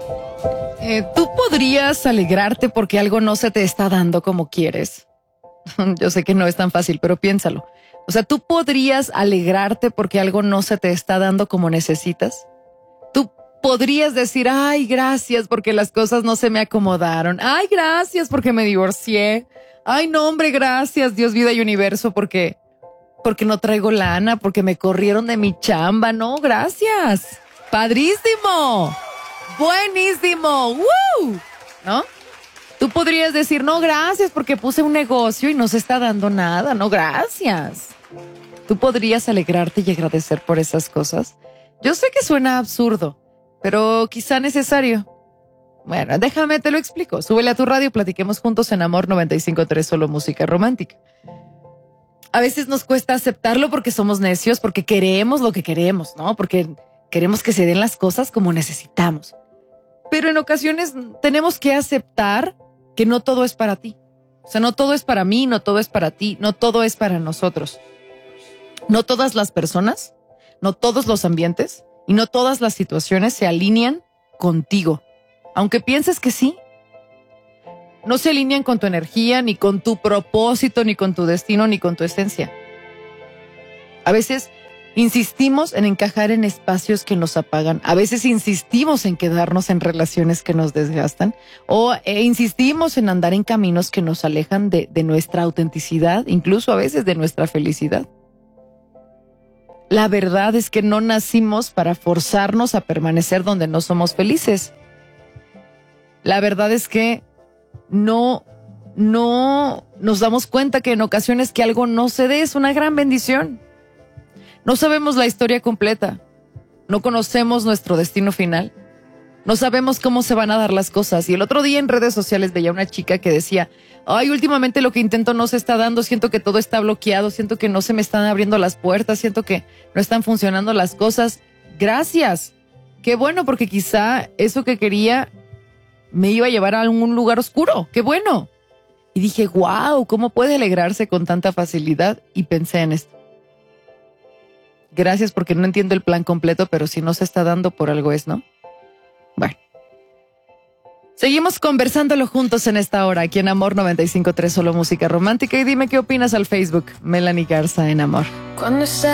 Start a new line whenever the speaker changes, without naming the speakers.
¿Tú podrías alegrarte porque algo no se te está dando como quieres? Yo sé que no es tan fácil, pero piénsalo. O sea, ¿tú podrías alegrarte porque algo no se te está dando como necesitas? ¿Tú podrías decir, ay, gracias porque las cosas no se me acomodaron? Ay, gracias porque me divorcié. Ay, no, hombre, gracias, Dios, vida y universo, porque no traigo lana, porque me corrieron de mi chamba. No, gracias. Padrísimo. Buenísimo. ¡Woo! ¿No? Tú podrías decir, no, gracias porque puse un negocio y no se está dando nada. No, gracias. Tú podrías alegrarte y agradecer por esas cosas. Yo sé que suena absurdo, pero quizá necesario. Bueno, déjame, te lo explico. Súbele a tu radio, platiquemos juntos en Amor 95.3, solo música romántica. A veces nos cuesta aceptarlo porque somos necios, porque queremos lo que queremos, ¿no? Porque queremos que se den las cosas como necesitamos. Pero en ocasiones tenemos que aceptar que no todo es para ti. O sea, no todo es para mí, no todo es para ti, no todo es para nosotros. No todas las personas, no todos los ambientes y no todas las situaciones se alinean contigo. Aunque pienses que sí, no se alinean con tu energía, ni con tu propósito, ni con tu destino, ni con tu esencia. A veces insistimos en encajar en espacios que nos apagan. A veces insistimos en quedarnos en relaciones que nos desgastan. O insistimos en andar en caminos que nos alejan de nuestra autenticidad, incluso a veces de nuestra felicidad. La verdad es que no nacimos para forzarnos a permanecer donde no somos felices. La verdad es que no nos damos cuenta que en ocasiones que algo no se dé es una gran bendición. No sabemos la historia completa. No conocemos nuestro destino final. No sabemos cómo se van a dar las cosas. Y el otro día en redes sociales veía una chica que decía, ay, últimamente lo que intento no se está dando, siento que todo está bloqueado, siento que no se me están abriendo las puertas, siento que no están funcionando las cosas. Gracias. Qué bueno, porque quizá eso que quería me iba a llevar a algún lugar oscuro. ¡Qué bueno! Y dije, wow, ¿cómo puede alegrarse con tanta facilidad? Y pensé en esto. Gracias porque no entiendo el plan completo, pero si no se está dando, por algo es, ¿no? Bueno. Seguimos conversándolo juntos en esta hora, aquí en Amor 95.3, solo música romántica. Y dime qué opinas al Facebook. Melanie Garza en Amor.
Cuando